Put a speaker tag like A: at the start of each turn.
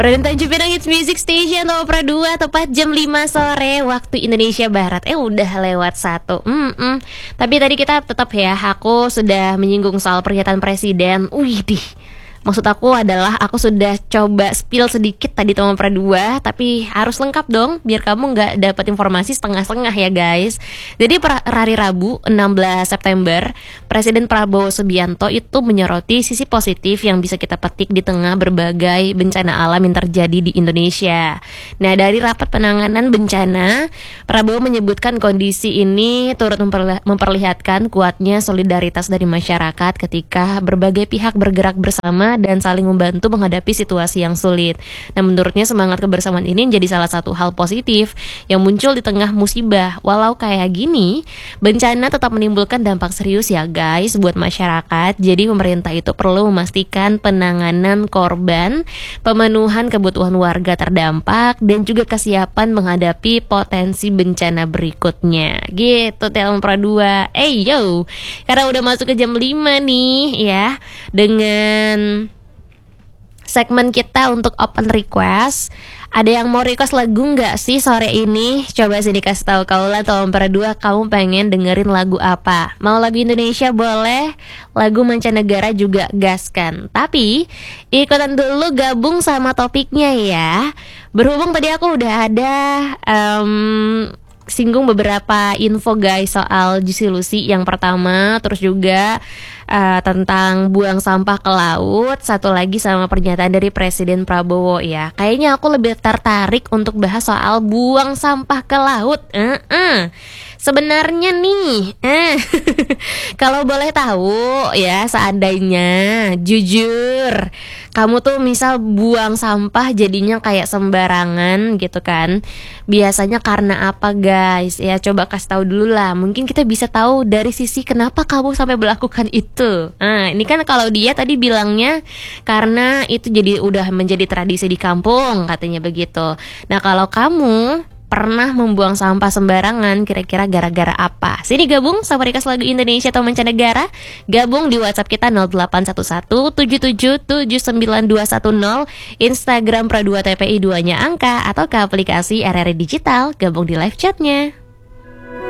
A: Perintah Cipinang Hits Music Station Opera 2 tepat jam 5 sore waktu Indonesia Barat. Udah lewat 1. Tapi tadi kita tetap ya, aku sudah menyinggung soal pernyataan presiden. Maksud aku adalah aku sudah coba spill sedikit tadi tentang Opera 2, tapi harus lengkap dong biar kamu nggak dapat informasi setengah-setengah ya guys. Jadi hari Rabu 16 September, Presiden Prabowo Subianto itu menyoroti sisi positif yang bisa kita petik di tengah berbagai bencana alam yang terjadi di Indonesia. Nah, dari rapat penanganan bencana, Prabowo menyebutkan kondisi ini turut memperlihatkan kuatnya solidaritas dari masyarakat ketika berbagai pihak bergerak bersama dan saling membantu menghadapi situasi yang sulit. Nah, menurutnya semangat kebersamaan ini menjadi salah satu hal positif yang muncul di tengah musibah. Walau kayak gini, bencana tetap menimbulkan dampak serius ya guys buat masyarakat. Jadi pemerintah itu perlu memastikan penanganan korban, pemenuhan kebutuhan warga terdampak, dan juga kesiapan menghadapi potensi bencana berikutnya. Gitu Telkom Pro 2. Karena udah masuk ke jam 5 nih ya, dengan segmen kita untuk open request. Ada yang mau request lagu nggak sih sore ini? Coba sini kasih tahu kaulah Telkom Pro 2, kamu pengen dengerin lagu apa? Mau lagu Indonesia boleh, lagu mancanegara juga gaskan. Tapi ikutan dulu gabung sama topiknya ya. Berhubung tadi aku udah ada singgung beberapa info guys soal Juicy Lucy yang pertama, terus juga tentang buang sampah ke laut, satu lagi sama pernyataan dari Presiden Prabowo ya. Kayaknya aku lebih tertarik untuk bahas soal buang sampah ke laut. Sebenarnya nih, kalau boleh tahu ya, seandainya jujur kamu tuh misal buang sampah jadinya kayak sembarangan gitu kan, biasanya karena apa guys? Ya coba kasih tahu dulu lah, mungkin kita bisa tahu dari sisi kenapa kamu sampai melakukan itu. Nah, ini kan kalau dia tadi bilangnya karena itu jadi udah menjadi tradisi di kampung katanya begitu. Nah, kalau kamu pernah membuang sampah sembarangan, kira-kira gara-gara apa? Sini gabung sama request lagu Indonesia atau mancanegara. Gabung di WhatsApp kita 081177792210, Instagram Pro 2 TPI 2-nya angka, atau ke aplikasi RRI Digital. Gabung di live chatnya.